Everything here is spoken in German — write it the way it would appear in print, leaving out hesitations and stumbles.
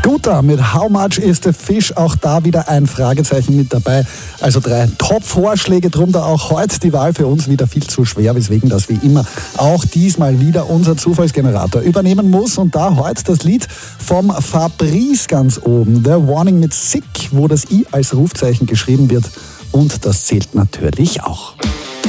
Shooter mit How Much is the Fish? Auch da wieder ein Fragezeichen mit dabei. Also 3 Top-Vorschläge, drum da auch heute die Wahl für uns wieder viel zu schwer, weswegen das wie immer auch diesmal wieder unser Zufallsgenerator übernehmen muss. Und da heute das Lied vom Fabrice ganz oben, The Warning mit Sick, wo das I als Rufzeichen geschrieben wird. Und das zählt natürlich auch.